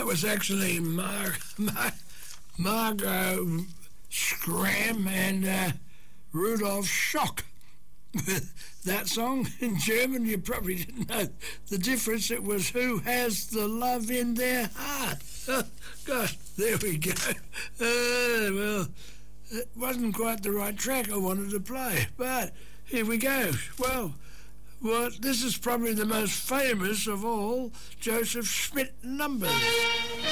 was actually Margot Scram and Rudolf Schock. That song in German, you probably didn't know the difference. It was Who Has the Love in Their Heart. Gosh, there we go. Well, it wasn't quite the right track I wanted to play, but here we go. Well, this is probably the most famous of all Joseph Schmidt numbers.